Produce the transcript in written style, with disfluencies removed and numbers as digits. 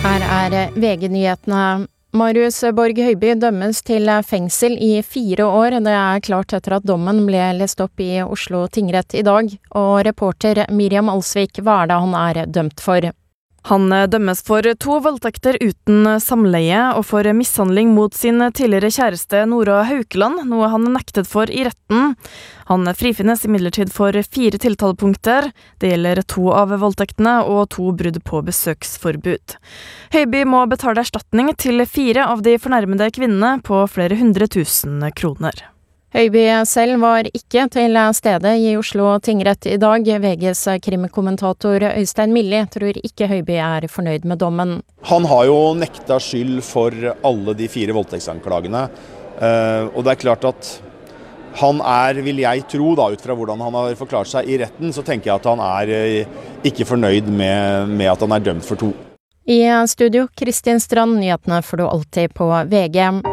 Her VG-nyhetene. Marius Borg Høiby dømmes til fengsel i 4 år. Det klart etter at dommen ble lest opp i Oslo tingrett i dag, og reporter Miriam Alsvik, hva det han dømt for? Han dømmes for 2 voldtekter uten samleie og for mishandling mot sin tidligere kjæreste Nora Haukeland, noe han nektet for i retten. Han frifinnes imidlertid for 4 tiltalepunkter. Det gjelder 2 av voldtektene og 2 brudd på besøksforbud. Høiby må betale erstatning til 4 av de fornærmede kvinnene på flere 100 000 kroner. Høiby selv var ikke til stede i Oslo tingrett i dag. VGs krimkommentator Øystein Milli tror ikke Høiby fornøyd med dommen. Han har jo nekta skyld for alle de 4 voldtektsanklagene, og det klart at han vil jeg tro da, ut fra hvordan han har forklart seg i retten, så tenker jeg at han ikke fornøyd med at han dømt for 2. I studio, Kristin Strand, nyhetene får du alltid på VG.